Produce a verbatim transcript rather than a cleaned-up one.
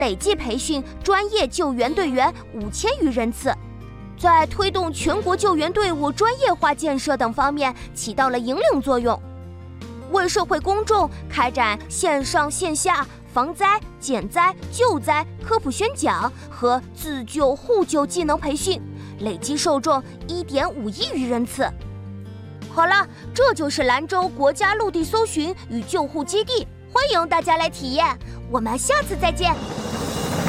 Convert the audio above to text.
累计培训专业救援队员五千余人次，在推动全国救援队伍专业化建设等方面起到了引领作用，为社会公众开展线上线下防灾、减灾、救灾科普宣讲和自救互救技能培训，累计受众 一点五亿余人次。好了，这就是兰州国家陆地搜寻与救护基地，欢迎大家来体验，我们下次再见。